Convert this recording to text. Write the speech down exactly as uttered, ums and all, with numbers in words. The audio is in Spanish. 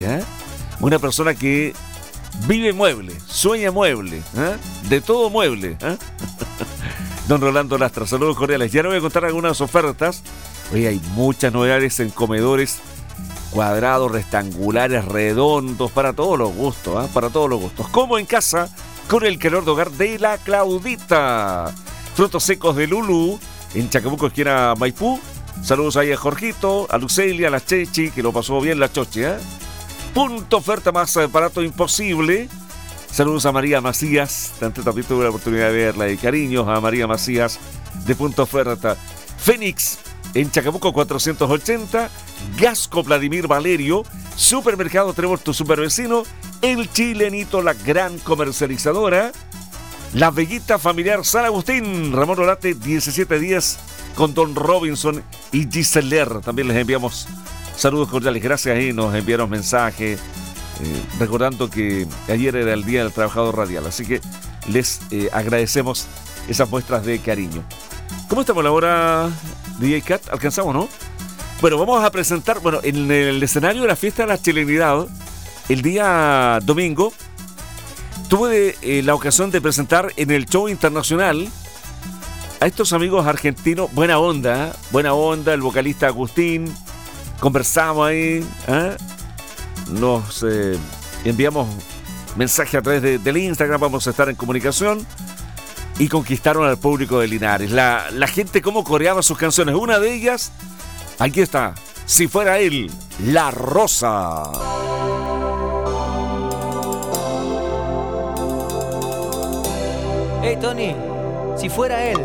¿eh? Una persona que vive mueble, sueña mueble, ¿eh? De todo mueble, ¿eh? Don Rolando Lastra, saludos cordiales. Ya le voy a contar algunas ofertas. Oye, hay muchas novedades en comedores cuadrados, rectangulares, redondos, para todos los gustos, ¿eh? Para todos los gustos. Como en casa, con el calor de hogar de la Claudita. Frutos secos de Lulú, en Chacabuco, esquina Maipú. Saludos ahí a Jorgito, a Lucelia, a la Chechi, que lo pasó bien la Chochi, ¿eh? Punto oferta más barato imposible. Saludos a María Macías, tanto también tuve la oportunidad de verla, y cariños a María Macías de Punto Oferta. Fénix, en Chacabuco cuatrocientos ochenta, Gasco Vladimir Valerio, Supermercado tenemos tu supervecino, El Chilenito, la gran comercializadora, La Bellita Familiar San Agustín, Ramón Orate diecisiete diez, con Don Robinson y Giseler. También les enviamos saludos cordiales, gracias, y nos enviaron mensajes. Eh, recordando que ayer era el Día del Trabajador Radial, así que les eh, agradecemos esas muestras de cariño. ¿Cómo estamos la hora, D J Cat? ¿Alcanzamos, no? Bueno, vamos a presentar, bueno, en el escenario de la fiesta de la chilenidad, el día domingo, tuve eh, la ocasión de presentar en el show internacional a estos amigos argentinos, buena onda, ¿eh? Buena onda, el vocalista Agustín, conversamos ahí, ¿eh? Nos eh, enviamos mensaje a través de, del Instagram, vamos a estar en comunicación, y conquistaron al público de Linares. La, la gente cómo coreaba sus canciones. Una de ellas, aquí está, Si Fuera Él, La Rosa. Hey Tony, si fuera él.